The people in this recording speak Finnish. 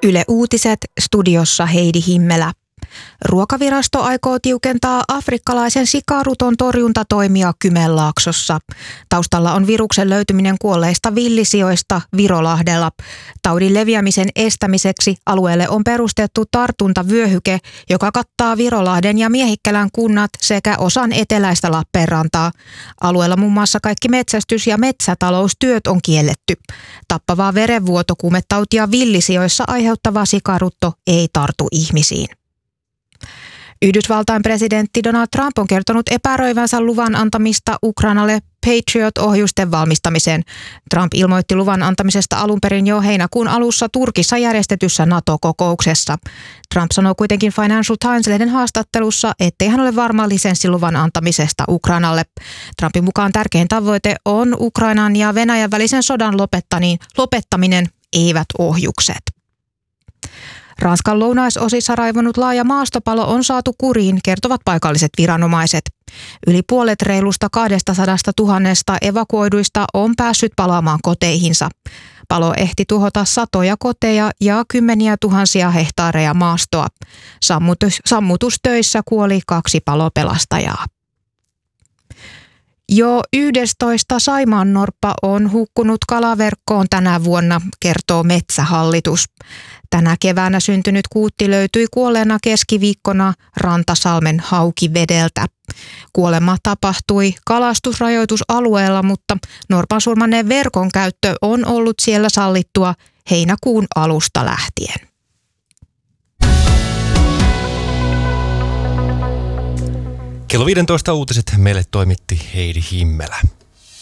Yle Uutiset, studiossa Heidi Himmelä. Ruokavirasto aikoo tiukentaa afrikkalaisen sikaruton torjuntatoimia Kymenlaaksossa. Taustalla on viruksen löytyminen kuolleista villisijoista Virolahdella. Taudin leviämisen estämiseksi alueelle on perustettu tartuntavyöhyke, joka kattaa Virolahden ja Miehikkälän kunnat sekä osan eteläistä Lappeenrantaa. Alueella muun muassa kaikki metsästys- ja metsätaloustyöt on kielletty. Tappavaa verenvuotokuumetautia villisijoissa aiheuttava sikarutto ei tartu ihmisiin. Yhdysvaltain presidentti Donald Trump on kertonut epäröivänsä luvan antamista Ukrainalle Patriot-ohjusten valmistamiseen. Trump ilmoitti luvan antamisesta alun perin jo heinäkuun alussa Turkissa järjestetyssä NATO-kokouksessa. Trump sanoi kuitenkin Financial Times-lehden haastattelussa, ettei hän ole varma lisenssiluvan antamisesta Ukrainalle. Trumpin mukaan tärkein tavoite on Ukrainan ja Venäjän välisen sodan lopettaminen, eivät ohjukset. Ranskan lounaisosissa raivonut laaja maastopalo on saatu kuriin, kertovat paikalliset viranomaiset. Yli puolet reilusta 200 000 evakuoiduista on päässyt palaamaan koteihinsa. Palo ehti tuhota satoja koteja ja kymmeniä tuhansia hehtaareja maastoa. Sammutustöissä kuoli 2 palopelastajaa. Jo 11 saimaannorppa on hukkunut kalaverkkoon tänä vuonna, kertoo Metsähallitus. Tänä keväänä syntynyt kuutti löytyi kuolleena keskiviikkona Rantasalmen Haukivedeltä. Kuolema tapahtui kalastusrajoitusalueella, mutta norpan surmanneen verkon käyttö on ollut siellä sallittua heinäkuun alusta lähtien. Kello 15 uutiset meille toimitti Heidi Himmelä.